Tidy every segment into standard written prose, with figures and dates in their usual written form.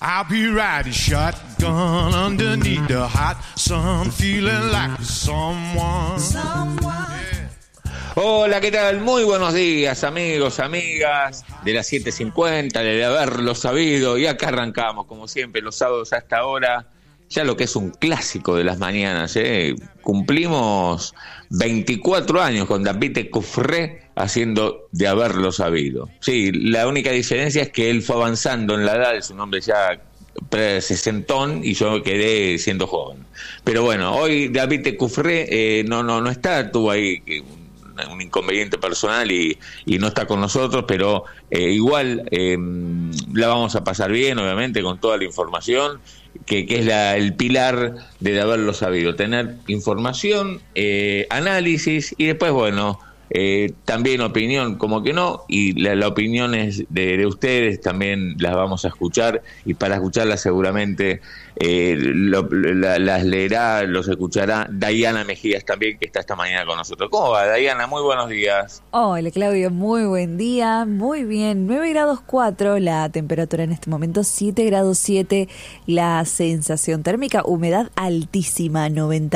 I'll be riding shotgun underneath the hot sun, feeling like someone. Yeah. Hola, ¿qué tal? Muy buenos días, amigos, amigas de las 7:50, de haberlo sabido. Y acá arrancamos, como siempre, los sábados a esta hora, ya lo que es un clásico de las mañanas. Cumplimos 24 años con David Cufré haciendo de haberlo sabido. Sí, la única diferencia es que él fue avanzando en la edad, es un hombre ya sesentón y yo quedé siendo joven. Pero bueno, hoy David Cufré no está, tuvo ahí un inconveniente personal y no está con nosotros, pero igual la vamos a pasar bien, obviamente, con toda la información que es el pilar de haberlo sabido, tener información, análisis y después, bueno, también opinión, como que no, y la opinión es de ustedes, también las vamos a escuchar, y para escucharlas seguramente las leerá, los escuchará Dayana Mejías también, que está esta mañana con nosotros. ¿Cómo va, Dayana? Muy buenos días. Hola, Claudio, muy buen día, muy bien, 9 grados 4 la temperatura en este momento, 7 grados 7 la sensación térmica, humedad altísima,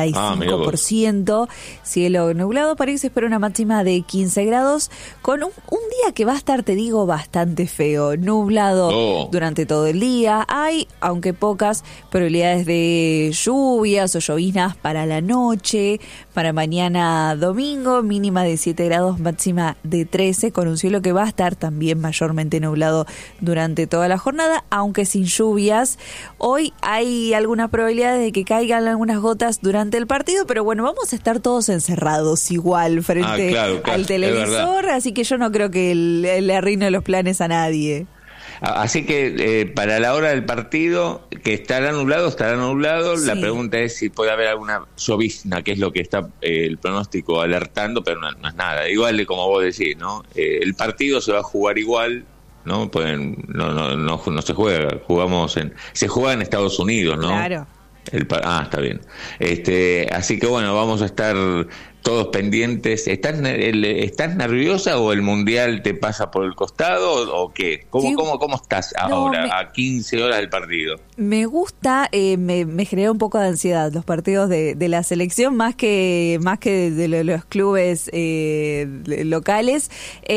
95%, cielo nublado, París espera una máxima de 15 grados, con un día que va a estar, te digo, bastante feo, nublado durante todo el día, hay, aunque pocas, probabilidades de lluvias o lloviznas para la noche, para mañana domingo, mínima de 7 grados, máxima de 13, con un cielo que va a estar también mayormente nublado durante toda la jornada, aunque sin lluvias. Hoy hay algunas probabilidades de que caigan algunas gotas durante el partido, pero bueno, vamos a estar todos encerrados igual frente al televisor, así que yo no creo que le arruine los planes a nadie. Así que para la hora del partido, que estará nublado. Sí. La pregunta es si puede haber alguna llovizna, que es lo que está el pronóstico alertando, pero no es nada. Igual como vos decís, ¿no? El partido se va a jugar igual, ¿no? No se juega, se juega en Estados Unidos, ¿no? Claro. Está bien. Así que bueno, vamos a estar todos pendientes. ¿Estás nerviosa o el mundial te pasa por el costado o qué? ¿Cómo estás ahora, a 15 horas del partido? Me gusta, me genera un poco de ansiedad los partidos de la selección, más que de los clubes locales.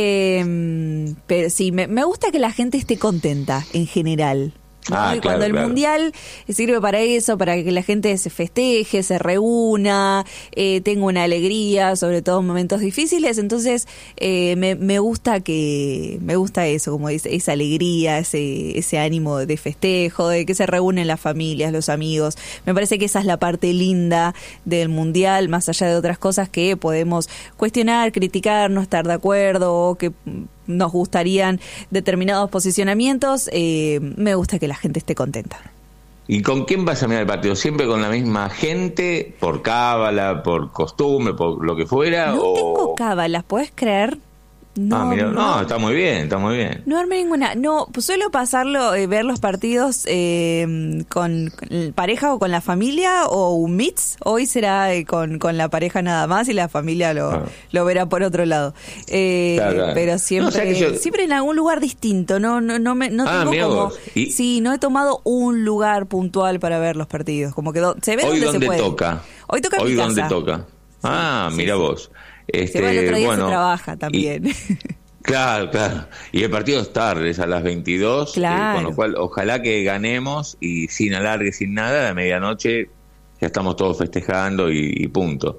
Pero sí, me gusta que la gente esté contenta en general. ¿No? Y cuando el mundial sirve para eso, para que la gente se festeje, se reúna, tenga una alegría, sobre todo en momentos difíciles, entonces me gusta eso, como dice, esa alegría, ese ánimo de festejo, de que se reúnen las familias, los amigos. Me parece que esa es la parte linda del mundial, más allá de otras cosas que podemos cuestionar, criticar, no estar de acuerdo, o que nos gustarían determinados posicionamientos. Me gusta que la gente esté contenta. ¿Y con quién vas a mirar el partido? ¿Siempre con la misma gente? ¿Por cábala, por costumbre, por lo que fuera? No tengo cábalas, ¿puedes creer? No, está muy bien. No armé ninguna. No, pues suelo ver los partidos con pareja o con la familia o un mix. Hoy será con la pareja nada más y la familia lo verá por otro lado. Claro. Pero siempre en algún lugar distinto. No tengo como. Sí, no he tomado un lugar puntual para ver los partidos. Como que se ve donde se puede. Hoy toca en mi casa. ¿Dónde toca? Mira vos. Se va el otro día, se trabaja también. Claro. Y el partido es tarde, es a las 22. Claro. Con lo cual, ojalá que ganemos y sin alargue, sin nada, a la medianoche ya estamos todos festejando y punto.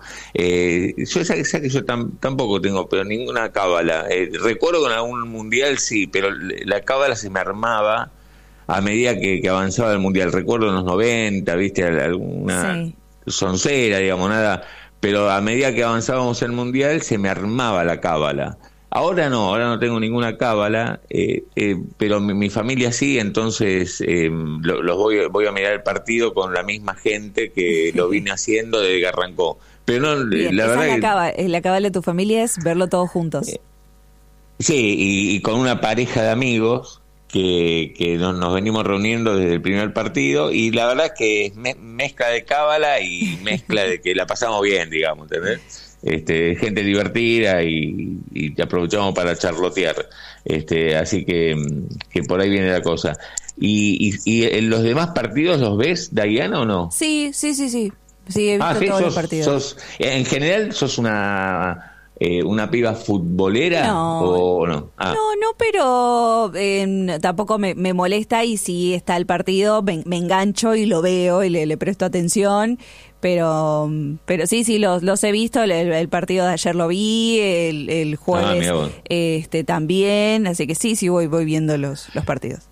Yo tampoco tengo, pero ninguna cábala. Recuerdo con algún mundial, sí, pero la cábala se me armaba a medida que avanzaba el mundial. Recuerdo en los 90, viste, alguna soncera, digamos, nada. Pero a medida que avanzábamos en el mundial se me armaba la cábala. Ahora no tengo ninguna cábala, pero mi familia sí, entonces los voy a mirar el partido con la misma gente que lo vine haciendo desde que arrancó. Pero no, bien, la verdad la cábala de tu familia es verlo todos juntos. Sí, y con una pareja de amigos que nos venimos reuniendo desde el primer partido, y la verdad es que es mezcla de cábala y mezcla de que la pasamos bien, digamos, ¿entendés? gente divertida y te aprovechamos para charlotear. Así que por ahí viene la cosa. ¿Y en los demás partidos los ves, Diana, o no? Sí. Sí, he visto todos los partidos. En general, ¿sos una piba futbolera o no? No, pero tampoco me molesta, y si está el partido me engancho y lo veo y le presto atención, pero sí, los he visto. El partido de ayer lo vi, el jueves también, así que sí, voy viendo los partidos.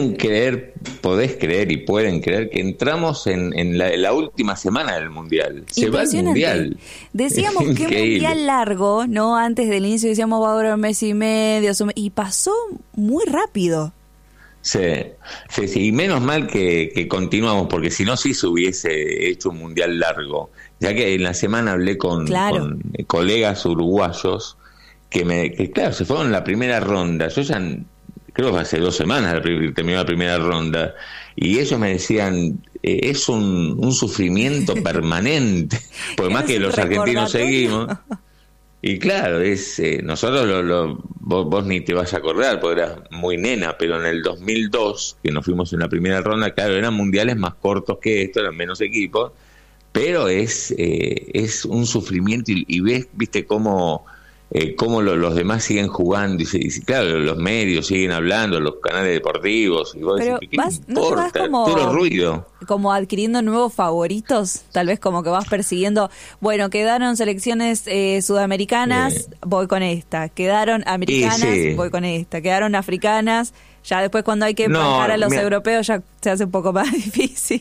Podés creer y pueden creer que entramos en la última semana del Mundial. Se va el Mundial. Decíamos que Mundial largo, ¿no? Antes del inicio decíamos va a durar un mes y medio, y pasó muy rápido. Sí, y menos mal que continuamos, porque si no, sí se hubiese hecho un Mundial largo. Ya que en la semana hablé con colegas uruguayos que claro, se fueron en la primera ronda. Yo ya... creo que hace 2 semanas terminó la primera ronda, y ellos me decían, es un sufrimiento permanente, por más que los argentinos seguimos. Y claro, nosotros vos ni te vas a acordar, porque eras muy nena, pero en el 2002, que nos fuimos en la primera ronda, claro, eran mundiales más cortos que esto, eran menos equipos, pero es un sufrimiento, y viste cómo los demás siguen jugando, y claro, los medios siguen hablando, los canales deportivos, y vos pero decís, ¿qué importa? Puro ruido. Como adquiriendo nuevos favoritos, tal vez como que vas persiguiendo, bueno, quedaron selecciones sudamericanas, voy con esta, quedaron americanas, voy con esta, quedaron africanas, ya después cuando hay que bancar a los europeos ya se hace un poco más difícil.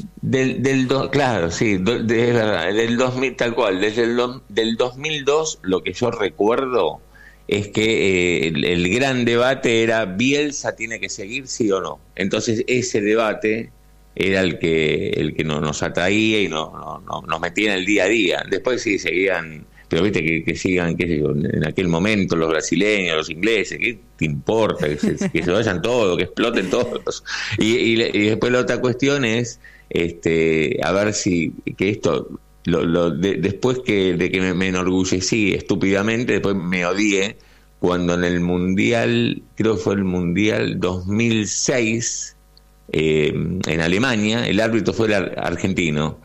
Claro, sí, es verdad, del 2000, tal cual, del 2002 lo que yo recuerdo es que el gran debate era Bielsa tiene que seguir, sí o no. Entonces ese debate era el que nos atraía y nos metía en el día a día. Después sí seguían, pero viste que sigan, qué sé yo, en aquel momento los brasileños, los ingleses, ¿qué te importa? Que se vayan todos, que exploten todos. Y después la otra cuestión es a ver si que esto después de que me enorgullecí estúpidamente, después me odié cuando en el Mundial, creo que fue el Mundial 2006 en Alemania, el árbitro fue el argentino.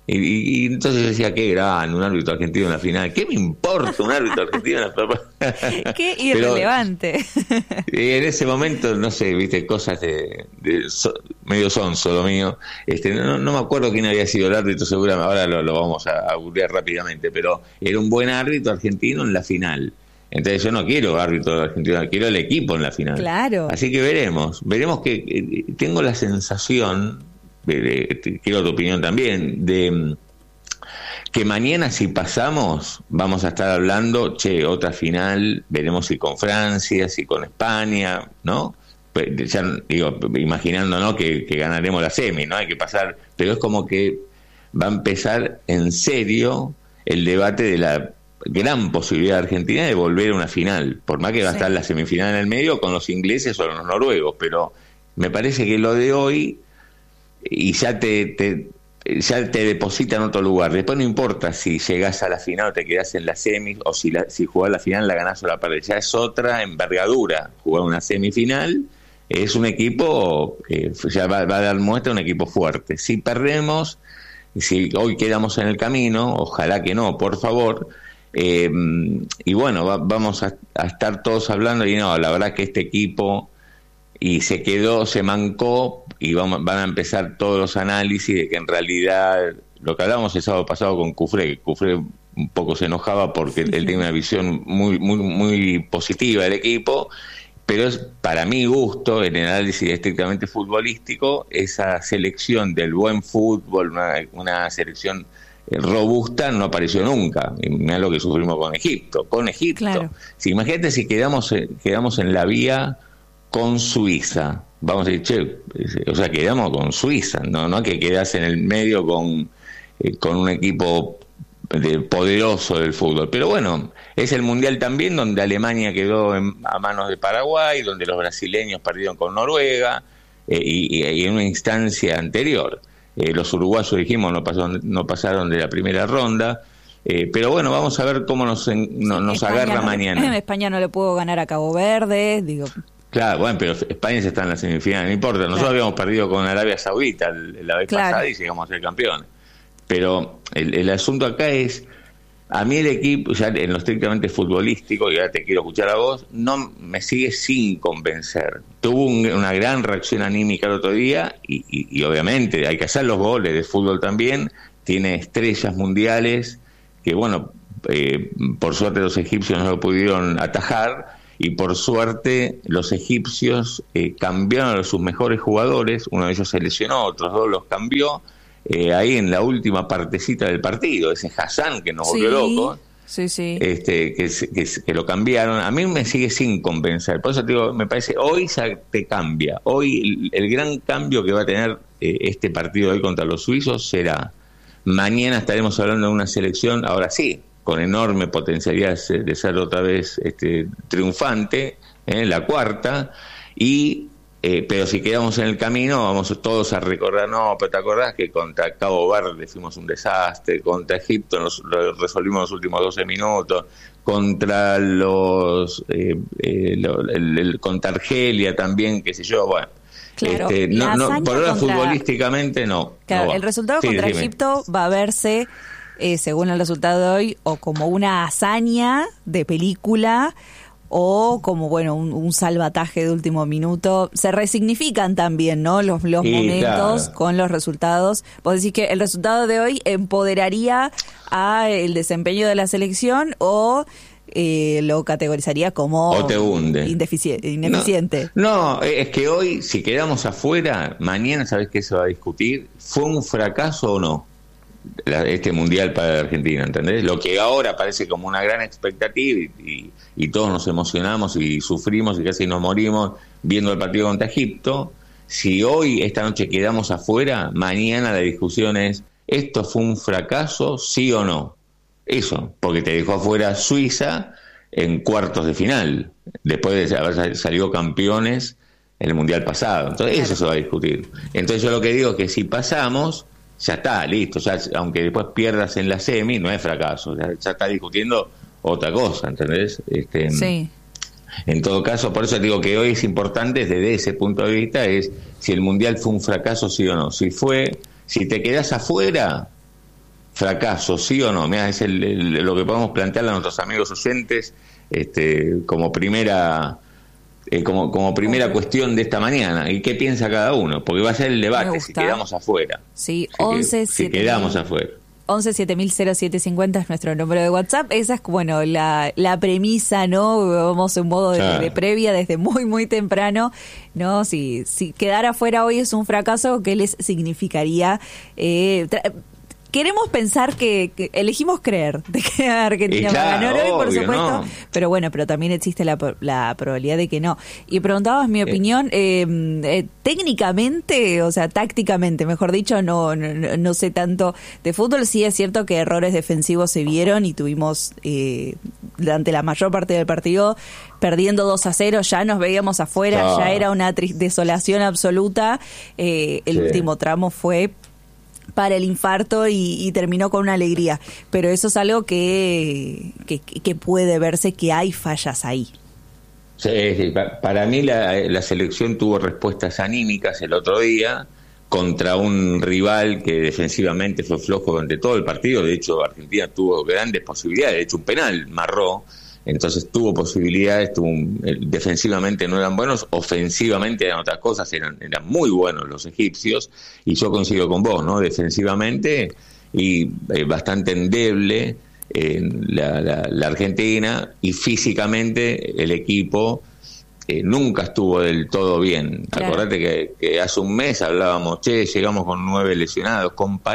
Y entonces yo decía, qué gran, un árbitro argentino en la final. ¿Qué me importa un árbitro argentino en la final? Qué irrelevante. En ese momento, no sé, viste, cosas medio sonso lo mío. No me acuerdo quién había sido el árbitro, seguramente ahora lo vamos a googlear rápidamente, pero era un buen árbitro argentino en la final. Entonces yo no quiero árbitro argentino, quiero el equipo en la final. Claro. Así que veremos que tengo la sensación... quiero tu opinión también, de que mañana, si pasamos, vamos a estar hablando, otra final, veremos si con Francia, si con España, ¿no? Pues ya digo, imaginando, ¿no?, que ganaremos la semi, ¿no? Hay que pasar, pero es como que va a empezar en serio el debate de la gran posibilidad de Argentina de volver a una final, por más que va a estar la semifinal en el medio con los ingleses o los noruegos, pero me parece que lo de hoy... y ya te deposita en otro lugar. Después no importa si llegás a la final o te quedás en la semi, o si jugás la final la ganás o la perdés. Ya es otra envergadura. Jugar una semifinal es un equipo, ya va a dar muestra un equipo fuerte. Si perdemos, si hoy quedamos en el camino, ojalá que no, por favor, y bueno, vamos a estar todos hablando, y no, la verdad que este equipo... y se mancó, y van a empezar todos los análisis de que en realidad, lo que hablábamos el sábado pasado con Cufré un poco se enojaba porque él tiene una visión muy, muy, muy positiva del equipo, pero es para mi gusto, en el análisis estrictamente futbolístico, esa selección del buen fútbol, una selección robusta, no apareció nunca. Y mirá lo que sufrimos con Egipto. Claro. Si, imagínate si quedamos en la vía con Suiza, vamos a decir, quedamos con Suiza, no que quedase en el medio con un equipo poderoso del fútbol. Pero bueno, es el Mundial también donde Alemania quedó a manos de Paraguay, donde los brasileños perdieron con Noruega, y en una instancia anterior. Los uruguayos, dijimos, no pasaron de la primera ronda. Pero bueno, vamos a ver cómo nos agarra mañana. España no le pudo ganar a Cabo Verde, digo. Claro, bueno, pero España ya está en la semifinal, no importa. Nosotros habíamos perdido con Arabia Saudita la vez pasada y llegamos a ser campeones. Pero el asunto acá es, a mí el equipo, ya en lo estrictamente futbolístico, y ahora te quiero escuchar a vos, no me sigue sin convencer. Tuvo una gran reacción anímica el otro día y obviamente hay que hacer los goles de fútbol también. Tiene estrellas mundiales que, bueno, por suerte los egipcios no lo pudieron atajar. Y por suerte los egipcios cambiaron a sus mejores jugadores, uno de ellos se lesionó, otros dos los cambió, ahí en la última partecita del partido, ese Hassan que nos volvió locos, que lo cambiaron. A mí me sigue sin convencer, por eso te digo, me parece, hoy ya te cambia, hoy el gran cambio que va a tener este partido hoy contra los suizos será, mañana estaremos hablando de una selección, ahora sí, con enorme potencialidad de ser otra vez triunfante, la cuarta, pero si quedamos en el camino vamos todos a recordar, no, pero te acordás que contra Cabo Verde fuimos un desastre, contra Egipto nos resolvimos los últimos 12 minutos, contra contra Argelia también, qué sé yo, bueno. Claro, por ahora futbolísticamente no. Claro, no va. El resultado contra Egipto va a verse, según el resultado de hoy, o como una hazaña de película o como, bueno, un salvataje de último minuto. Se resignifican también, ¿no? Los momentos, claro, con los resultados. Vos decís que el resultado de hoy empoderaría a el desempeño de la selección o lo categorizaría como o te hunde, ineficiente. No, es que hoy, si quedamos afuera, mañana, ¿sabés qué se va a discutir? ¿Fue un fracaso o no este mundial para la Argentina? ¿Entendés? Lo que ahora parece como una gran expectativa y todos nos emocionamos y sufrimos y casi nos morimos viendo el partido contra Egipto. Si hoy, esta noche, quedamos afuera, mañana la discusión es, ¿esto fue un fracaso, sí o no? Eso, porque te dejó afuera Suiza en cuartos de final, después de haber salido campeones en el mundial pasado. Entonces, eso se va a discutir. Entonces, yo lo que digo es que si pasamos, ya está, listo, ya, aunque después pierdas en la semi, no es fracaso, ya está discutiendo otra cosa, ¿entendés? Sí. En todo caso, por eso digo que hoy es importante desde ese punto de vista, es si el mundial fue un fracaso, sí o no. Si te quedás afuera, fracaso, sí o no. Mirá, es lo que podemos plantearle a nuestros amigos oyentes como primera cuestión de esta mañana. ¿Y qué piensa cada uno? Porque va a ser el debate si quedamos afuera. Sí, si quedamos afuera. 11-7000-0750 es nuestro número de WhatsApp. Esa es, bueno, la premisa, ¿no? Vamos en modo de previa desde muy, muy temprano, ¿no? Si quedar afuera hoy es un fracaso, ¿qué les significaría? Queremos pensar que elegimos creer de que Argentina va a ganar hoy, por supuesto, no. pero también existe la probabilidad de que no. Y preguntabas mi opinión, técnicamente, o sea, tácticamente, mejor dicho, no sé tanto de fútbol. Sí es cierto que errores defensivos se vieron y tuvimos, durante la mayor parte del partido, perdiendo 2-0, ya nos veíamos afuera, ya era una desolación absoluta. El último tramo fue para el infarto y terminó con una alegría, pero eso es algo que puede verse que hay fallas ahí. Sí, para mí la selección tuvo respuestas anímicas el otro día contra un rival que defensivamente fue flojo durante todo el partido. De hecho, Argentina tuvo grandes posibilidades, de hecho un penal marró, entonces tuvo posibilidades, defensivamente no eran buenos, ofensivamente eran otras cosas, eran muy buenos los egipcios, y yo coincido con vos, ¿no? Defensivamente y bastante endeble la Argentina, y físicamente el equipo nunca estuvo del todo bien. Claro. Acordate que hace un mes hablábamos, llegamos con 9 lesionados,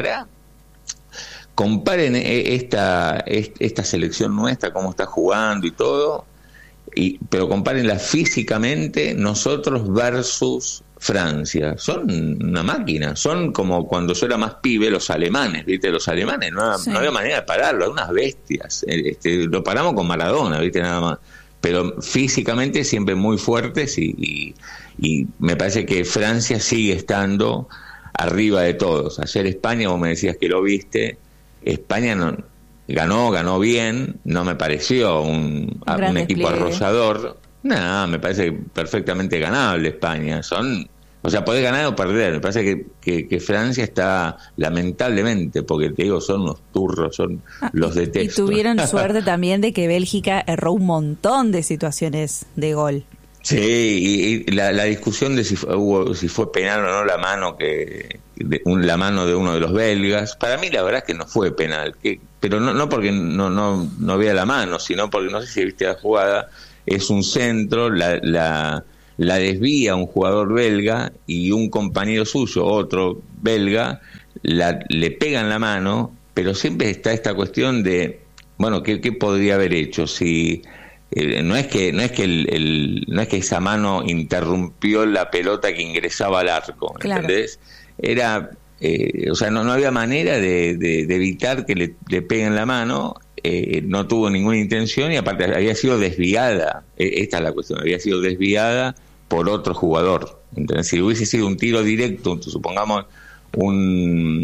comparen esta selección nuestra, cómo está jugando y todo, pero compárenla físicamente nosotros versus Francia. Son una máquina, son como cuando yo era más pibe los alemanes, ¿viste? Los alemanes no había manera de pararlo, eran unas bestias. Lo paramos con Maradona, ¿viste? Nada más. Pero físicamente siempre muy fuertes y me parece que Francia sigue estando arriba de todos. Ayer España, vos me decías que lo viste, España ganó bien, no me pareció un equipo arrollador. No, me parece perfectamente ganable España. Podés ganar o perder. Me parece que Francia está, lamentablemente, porque te digo, son unos turros, los detesto. Y tuvieron suerte también de que Bélgica erró un montón de situaciones de gol. Sí, y la discusión de si fue penal o no la mano la mano de uno de los belgas, para mí la verdad es que no fue penal, pero no porque no vea la mano, sino porque no sé si viste la jugada, es un centro, la desvía un jugador belga y un compañero suyo, otro belga, le pegan la mano, pero siempre está esta cuestión de, bueno, ¿qué podría haber hecho? Si no es que esa mano interrumpió la pelota que ingresaba al arco, ¿entendés? Era, no había manera de evitar que le peguen la mano. No tuvo ninguna intención y aparte había sido desviada. Esta es la cuestión, había sido desviada por otro jugador. Entonces, si hubiese sido un tiro directo, supongamos un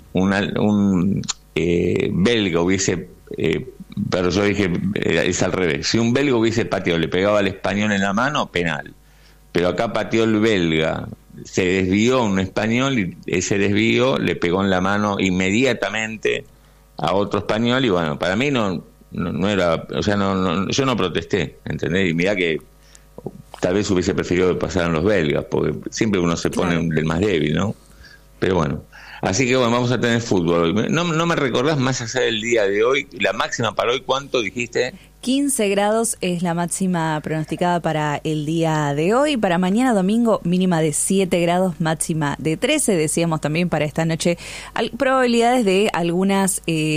belga hubiese, pero yo dije, es al revés. Si un belga hubiese pateado, le pegaba al español en la mano, penal. Pero acá pateó el belga, se desvió un español y ese desvío le pegó en la mano inmediatamente a otro español y bueno, para mí no era, yo no protesté, ¿entendés? Y mirá que tal vez hubiese preferido que pasaran los belgas, porque siempre uno se pone el más débil, ¿no? Pero bueno, así que bueno, vamos a tener fútbol hoy. No me recordás más allá del día de hoy, la máxima para hoy, ¿cuánto dijiste? 15 grados es la máxima pronosticada para el día de hoy. Para mañana domingo, mínima de 7 grados, máxima de 13. Decíamos también para esta noche probabilidades de algunas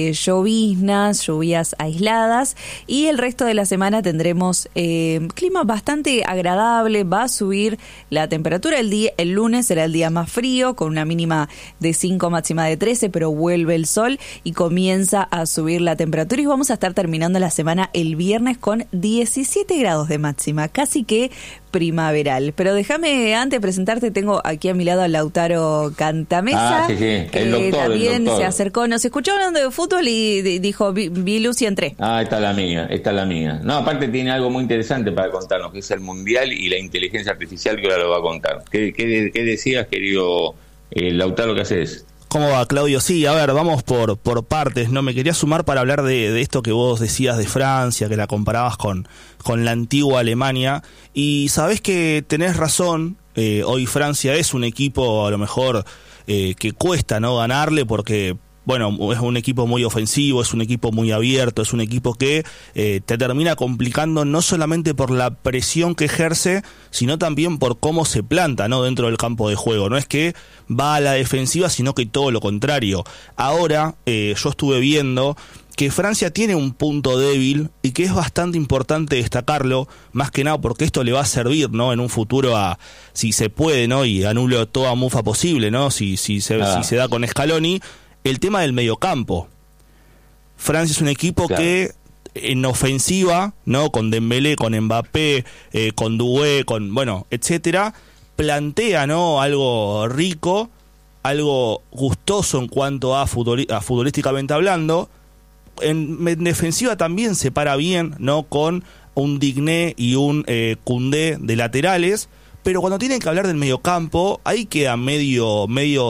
lluvias aisladas. Y el resto de la semana tendremos clima bastante agradable. Va a subir la temperatura. El lunes será el día más frío, con una mínima de 5, máxima de 13, pero vuelve el sol y comienza a subir la temperatura. Y vamos a estar terminando la semana el viernes con 17 grados de máxima, casi que primaveral. Pero déjame antes de presentarte, tengo aquí a mi lado a Lautaro Cantamesa, sí. que también se acercó, nos escuchó hablando de fútbol y dijo, vi luz y entré. Esta es la mía. No, aparte tiene algo muy interesante para contarnos, que es el Mundial y la inteligencia artificial, que ahora lo va a contar. ¿Qué decías, querido Lautaro, qué haces? ¿Cómo va, Claudio? Sí, a ver, vamos por partes, ¿no? Me quería sumar para hablar de esto que vos decías de Francia, que la comparabas con la antigua Alemania, y sabés que tenés razón, hoy Francia es un equipo a lo mejor que cuesta, ¿no?, ganarle, porque bueno, es un equipo muy ofensivo, es un equipo muy abierto, es un equipo que te termina complicando no solamente por la presión que ejerce, sino también por cómo se planta, ¿no?, dentro del campo de juego. No es que va a la defensiva, sino que todo lo contrario. Ahora, yo estuve viendo que Francia tiene un punto débil y que es bastante importante destacarlo, más que nada porque esto le va a servir, ¿no?, en un futuro si se puede, ¿no?, y anulo toda mufa posible, ¿no?, si se da con Scaloni, el tema del mediocampo. Francia es un equipo que en ofensiva, ¿no?, con Dembélé, con Mbappé, con Doué, etcétera, plantea, ¿no?, algo rico, algo gustoso en cuanto a futbolísticamente hablando. En defensiva también se para bien, ¿no?, con un Digné y un Koundé de laterales. Pero cuando tienen que hablar del mediocampo, ahí queda medio,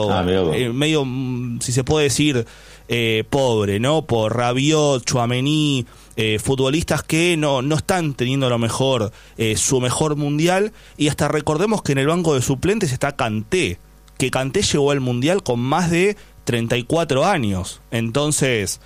si se puede decir, pobre, ¿no? Por Rabiot, Tchouaméni, futbolistas que no están teniendo a lo mejor su mejor mundial. Y hasta recordemos que en el banco de suplentes está Kanté, que Kanté llegó al mundial con más de 34 años. Entonces,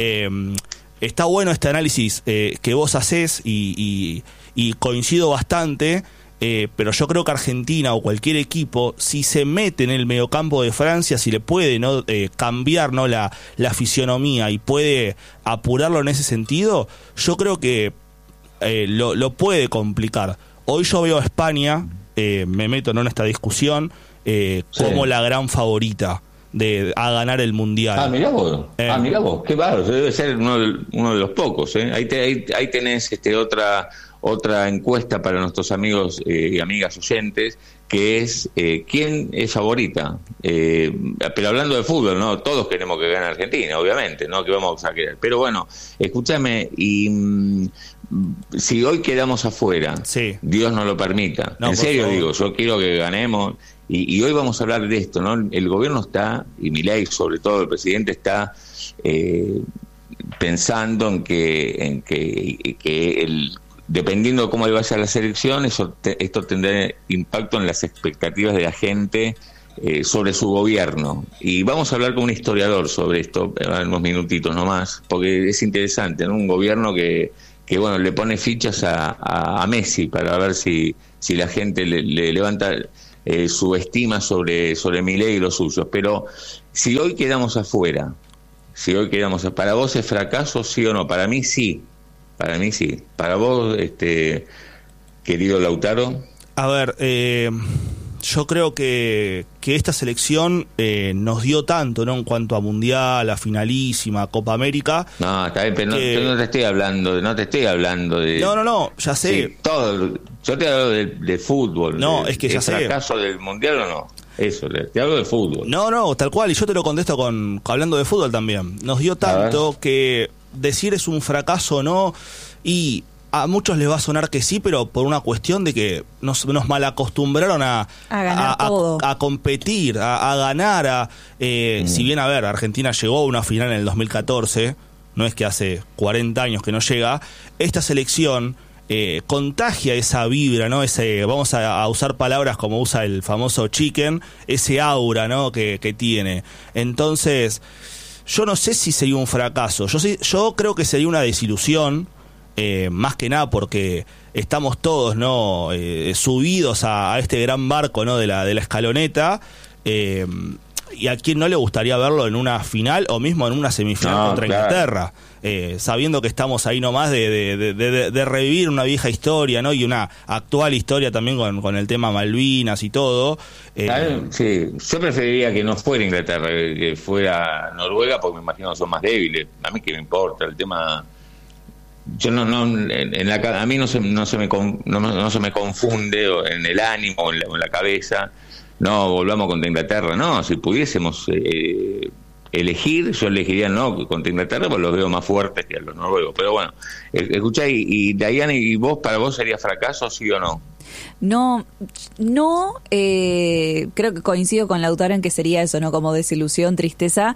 está bueno este análisis que vos hacés y coincido bastante. Pero yo creo que Argentina o cualquier equipo, si se mete en el mediocampo de Francia, si le puede, ¿no?, cambiar, ¿no?, la fisionomía y puede apurarlo en ese sentido, yo creo que lo puede complicar. Hoy yo veo a España, me meto, ¿no?, en esta discusión, como la gran favorita a ganar el Mundial. Mirá vos, qué bárbaro, debe ser uno de los pocos, Ahí tenés otra encuesta para nuestros amigos y amigas oyentes, que es quién es favorita. Pero hablando de fútbol, ¿no? Todos queremos que gane Argentina, obviamente, ¿no? Que vamos a querer. Pero bueno, escúchame, y si hoy quedamos afuera, sí, Dios no lo permita, en serio digo, yo quiero que ganemos, y hoy vamos a hablar de esto, ¿no? El gobierno está, y Milei, sobre todo el presidente, está pensando en que dependiendo de cómo le vaya a las elecciones, esto tendrá impacto en las expectativas de la gente sobre su gobierno. Y vamos a hablar con un historiador sobre esto en unos minutitos nomás, porque es interesante, ¿no? Un gobierno que bueno, le pone fichas a Messi para ver si la gente le levanta su estima sobre Milei y los suyos. Pero si hoy quedamos afuera, ¿para vos es fracaso, sí o no? Para mí sí. Para vos, querido Lautaro. A ver, yo creo que esta selección nos dio tanto, ¿no? En cuanto a Mundial, a Finalísima, Copa América. No, está bien, pero no te estoy hablando de... No, ya sé. Sí, todo, yo te hablo de fútbol. No, es que ya sé. ¿Es fracaso del Mundial o no? Eso, te hablo de fútbol. No, tal cual, y yo te lo contesto hablando de fútbol también. Nos dio tanto que decir es un fracaso o no, y a muchos les va a sonar que sí, pero por una cuestión de que nos malacostumbraron a ganar todo, a competir, a ganar. Si bien, a ver, Argentina llegó a una final en el 2014, no es que hace 40 años que no llega, esta selección contagia esa vibra, ¿no? Vamos a usar palabras como usa el famoso Chicken, ese aura, ¿no? que tiene. Entonces, yo no sé si sería un fracaso. Yo creo que sería una desilusión, más que nada porque estamos todos, ¿no? Subidos a este gran barco, ¿no? de la escaloneta. Y a quien no le gustaría verlo en una final o mismo en una semifinal contra Inglaterra, sabiendo que estamos ahí nomás de revivir una vieja historia, ¿no? Y una actual historia también con el tema Malvinas y todo. Sí, yo preferiría que no fuera Inglaterra, que fuera Noruega, porque me imagino que son más débiles. A mí que me importa el tema. Yo a mí no se me confunde en el ánimo o en la cabeza. No, volvamos contra Inglaterra. No, si pudiésemos elegir, yo elegiría no contra Inglaterra, porque los veo más fuertes que a los noruegos. Pero bueno, escuchá, y Diana, ¿y vos, para vos sería fracaso, sí o no? No, creo que coincido con Lautaro en que sería eso, ¿no? Como desilusión, tristeza,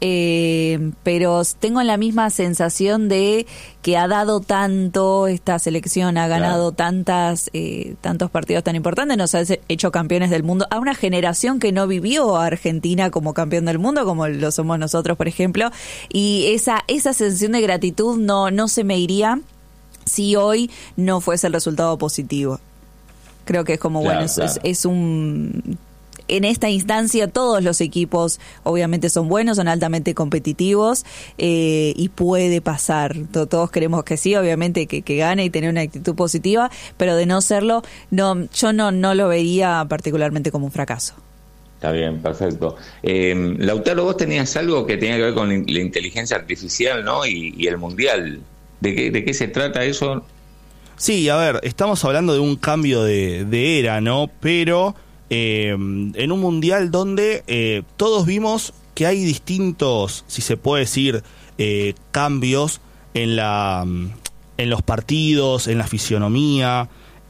pero tengo la misma sensación de que ha dado tanto esta selección, ha ganado tantos partidos tan importantes, nos ha hecho campeones del mundo, a una generación que no vivió a Argentina como campeón del mundo, como lo somos nosotros, por ejemplo, y esa sensación de gratitud no se me iría si hoy no fuese el resultado positivo. Creo que es como, es un... En esta instancia todos los equipos obviamente son buenos, son altamente competitivos, y puede pasar. Todos queremos que sí, obviamente que gane y tener una actitud positiva, pero de no serlo, yo no lo vería particularmente como un fracaso. Está bien, perfecto. Lautaro, vos tenías algo que tenía que ver con la inteligencia artificial, ¿no? Y el Mundial. ¿De qué se trata eso? Sí, a ver, estamos hablando de un cambio de era, ¿no? Pero en un mundial donde todos vimos que hay distintos, si se puede decir, cambios en los partidos, en la fisionomía.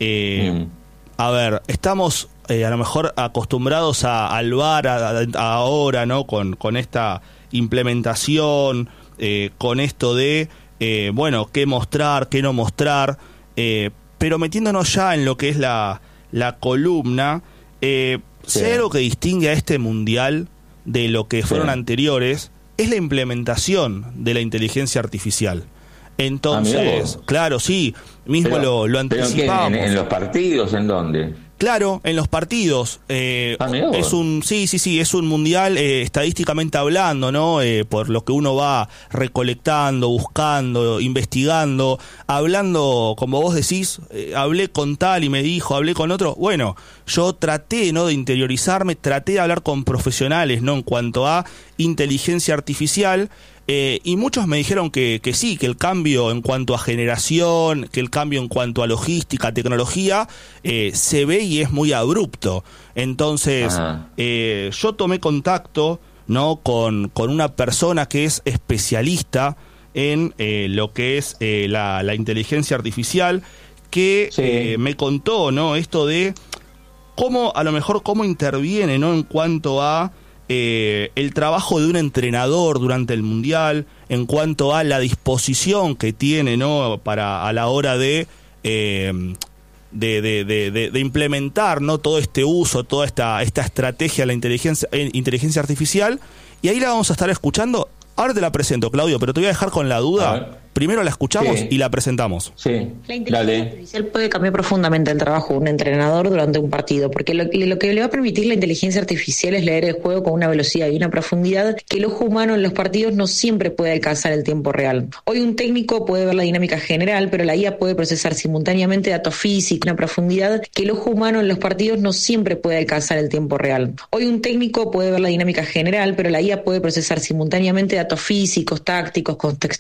A ver, estamos a lo mejor acostumbrados al VAR ahora, ¿no? Con esta implementación, con esto de, qué mostrar, qué no mostrar. Pero metiéndonos ya en lo que es la columna, si hay algo que distingue a este mundial de lo que fueron anteriores, es la implementación de la inteligencia artificial. Entonces, claro, sí, mismo lo anticipamos. ¿Pero en los partidos? ¿En dónde? Claro, en los partidos. Es un mundial estadísticamente hablando, ¿no? Por lo que uno va recolectando, buscando, investigando, hablando, como vos decís, hablé con tal y me dijo, hablé con otro. Bueno, yo traté, ¿no?, de interiorizarme, traté de hablar con profesionales, ¿no?, en cuanto a inteligencia artificial. y muchos me dijeron que sí, que el cambio en cuanto a generación, que el cambio en cuanto a logística, tecnología, se ve y es muy abrupto. Entonces, yo tomé contacto, ¿no?, con una persona que es especialista en lo que es la inteligencia artificial, que me contó, ¿no?, esto de cómo, a lo mejor, cómo interviene, ¿no?, en cuanto a el trabajo de un entrenador durante el Mundial, en cuanto a la disposición que tiene, ¿no?, para a la hora de implementar, ¿no?, todo este uso, toda esta estrategia de la inteligencia artificial. Y ahí la vamos a estar escuchando. Ahora te la presento, Claudio, pero te voy a dejar con la duda. Primero la escuchamos y la presentamos. Sí. La inteligencia artificial puede cambiar profundamente el trabajo de un entrenador durante un partido, porque lo que le va a permitir la inteligencia artificial es leer el juego con una velocidad y una profundidad que el ojo humano en los partidos no siempre puede alcanzar en el tiempo real. Hoy un técnico puede ver la dinámica general, pero la IA puede procesar simultáneamente datos físicos, una profundidad que el ojo humano en los partidos no siempre puede alcanzar en el tiempo real. Hoy un técnico puede ver la dinámica general, pero la IA puede procesar simultáneamente datos físicos, tácticos,